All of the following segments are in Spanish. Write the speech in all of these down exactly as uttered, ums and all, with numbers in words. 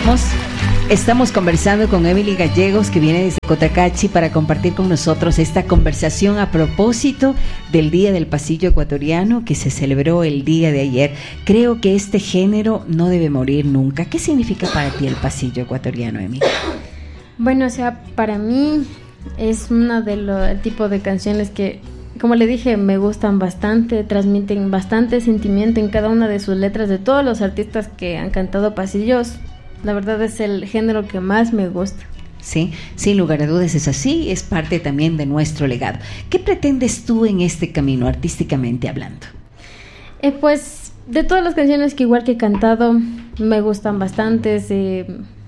Estamos, estamos conversando con Emily Gallegos, que viene desde Cotacachi para compartir con nosotros esta conversación a propósito del Día del Pasillo Ecuatoriano que se celebró el día de ayer. Creo que este género no debe morir nunca. ¿Qué significa para ti el pasillo ecuatoriano, Emily? Bueno, o sea, para mí es uno de los tipos de canciones que, como le dije, me gustan bastante, transmiten bastante sentimiento en cada una de sus letras de todos los artistas que han cantado pasillos. La verdad es el género que más me gusta. Sí, sin lugar a dudas es así, es parte también de nuestro legado. ¿Qué pretendes tú en este camino, artísticamente hablando? Eh, pues, de todas las canciones que igual que he cantado, me gustan bastante. Eh,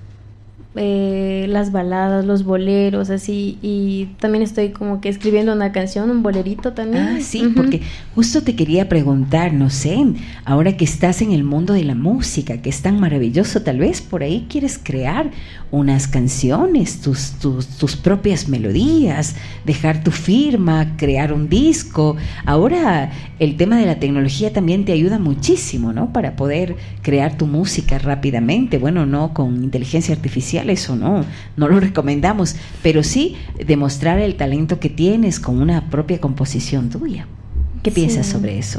Eh, las baladas, los boleros, así, y también estoy como que escribiendo una canción, un bolerito también. Ah, sí, uh-huh. Porque justo te quería preguntar, no sé, ahora que estás en el mundo de la música, que es tan maravilloso, tal vez por ahí quieres crear unas canciones, tus, tus, tus propias melodías, dejar tu firma, crear un disco. Ahora el tema de la tecnología también te ayuda muchísimo, ¿no? Para poder crear tu música rápidamente, bueno, no con inteligencia artificial, eso no, no lo recomendamos, pero sí demostrar el talento que tienes con una propia composición tuya. ¿Qué sí. piensas sobre eso?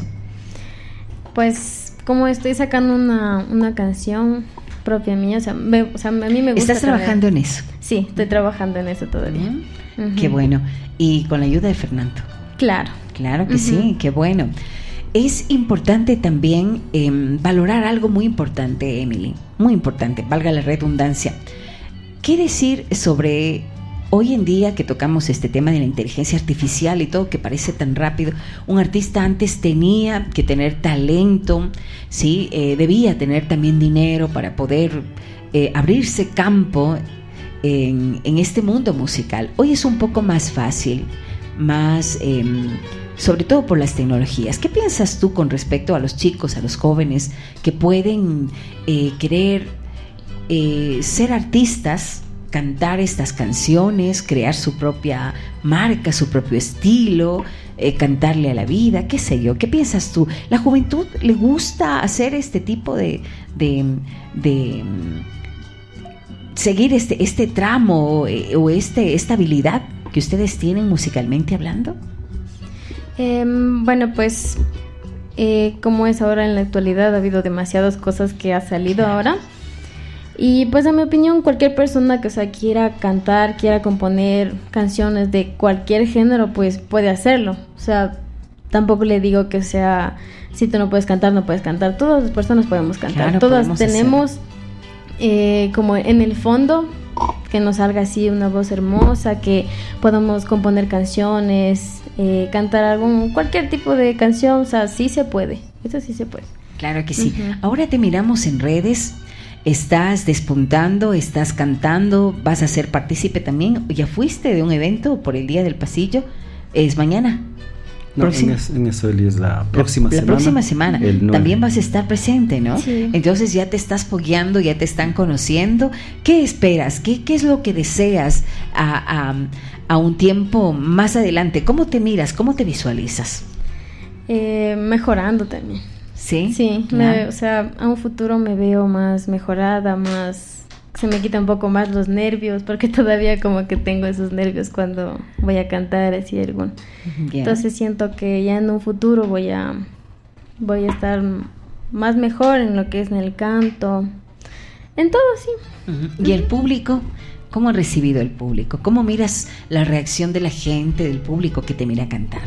Pues como estoy sacando una, una canción propia mía, o sea, me, o sea, a mí me gusta. ¿Estás trabajando traer... en eso? Sí, estoy trabajando en eso todavía. Uh-huh. Uh-huh. Qué bueno. Y con la ayuda de Fernando. Claro. Claro que uh-huh. sí, qué bueno. Es importante también eh, valorar algo muy importante, Emily, muy importante, valga la redundancia. ¿Qué decir sobre hoy en día que tocamos este tema de la inteligencia artificial y todo que parece tan rápido? Un artista antes tenía que tener talento, ¿sí? Eh, debía tener también dinero para poder eh, abrirse campo en, en este mundo musical. Hoy es un poco más fácil, más... Eh, sobre todo por las tecnologías. ¿Qué piensas tú con respecto a los chicos, a los jóvenes que pueden eh, querer eh, ser artistas, cantar estas canciones, crear su propia marca, su propio estilo, eh, cantarle a la vida, qué sé yo? ¿Qué piensas tú? ¿La juventud le gusta hacer este tipo de, de, de seguir este, este tramo eh, o este, esta habilidad que ustedes tienen musicalmente hablando? Eh, bueno, pues eh, como es ahora en la actualidad, ha habido demasiadas cosas que ha salido ahora. Y pues a mi opinión, cualquier persona que o sea, quiera cantar, quiera componer canciones de cualquier género, pues puede hacerlo. O sea, tampoco le digo que sea, si tú no puedes cantar, no puedes cantar. Todas las personas podemos cantar. Claro, todas podemos tenemos eh, como en el fondo que nos salga así una voz hermosa, que podamos componer canciones, eh, cantar algún cualquier tipo de canción. O sea, sí se puede. Eso sí se puede. Claro que sí. Uh-huh. Ahora te miramos en redes. Estás despuntando, estás cantando, vas a ser partícipe también. ¿Ya fuiste de un evento por el Día del Pasillo? ¿Es mañana? No, en, es, en eso es la próxima la, semana. La próxima semana. También vas a estar presente, ¿no? Sí. Entonces ya te estás fogueando, ya te están conociendo. ¿Qué esperas? ¿Qué, qué es lo que deseas a, a, a un tiempo más adelante? ¿Cómo te miras? ¿Cómo te visualizas? Eh, mejorando también. Sí, sí, claro. me, o sea, a un futuro me veo más mejorada, más, se me quita un poco más los nervios, porque todavía como que tengo esos nervios cuando voy a cantar así algún. Yeah. Entonces siento que ya en un futuro voy a, voy a estar más mejor en lo que es en el canto, en todo, sí. Uh-huh. ¿Y el público? ¿Cómo ha recibido el público? ¿Cómo miras la reacción de la gente, del público que te mira cantar?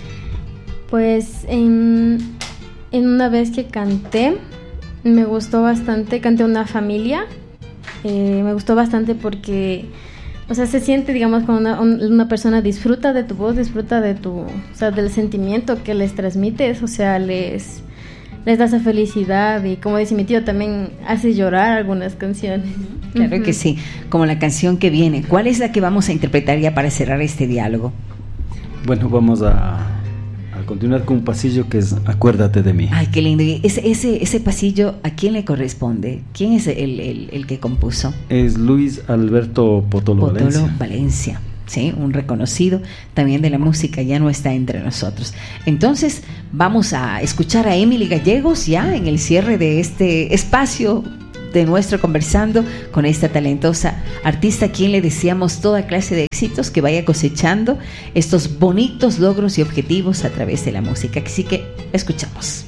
Pues en... En una vez que canté, me gustó bastante, canté Una Familia, eh, me gustó bastante porque, o sea, se siente, digamos, cuando una, una persona disfruta de tu voz, disfruta de tu, o sea, del sentimiento que les transmites, o sea, les, les da esa felicidad y, como dice mi tío, también hace llorar algunas canciones. Claro uh-huh. que sí, como la canción que viene. ¿Cuál es la que vamos a interpretar ya para cerrar este diálogo? Bueno, vamos a... continuar con un pasillo que es Acuérdate de mí. Ay, qué lindo. Ese, ese, ese pasillo, ¿a quién le corresponde? ¿Quién es el, el, el que compuso? Es Luis Alberto Potolo, Potolo Valencia. Valencia, sí, un reconocido también de la música, ya no está entre nosotros. Entonces, vamos a escuchar a Emily Gallegos ya en el cierre de este espacio de nuestro conversando con esta talentosa artista a quien le deseamos toda clase de éxitos, que vaya cosechando estos bonitos logros y objetivos a través de la música. Así que escuchamos.